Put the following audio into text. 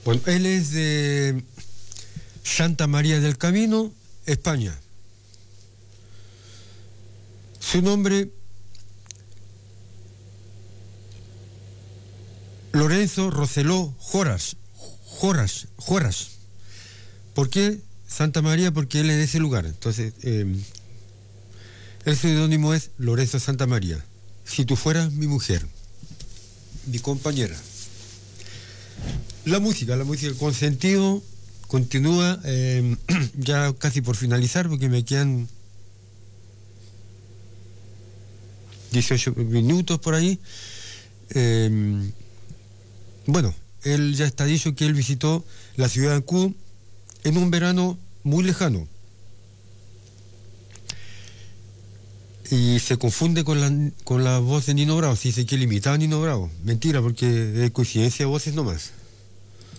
Bueno, él es de Santa María del Camino, España. Su nombre, Lorenzo Roseló Joras. ¿Por qué Santa María? Porque él es de ese lugar. Entonces, el seudónimo es Lorenzo Santa María. Si tú fueras mi mujer, mi compañera. La música con sentido continúa, ya casi por finalizar, porque me quedan 18 minutos por ahí. Bueno, él ya está dicho que él visitó la ciudad de Ancud en un verano muy lejano. Y se confunde con la voz de Nino Bravo. Se dice que él imitaba a Nino Bravo. Mentira, porque es coincidencia de voces nomás.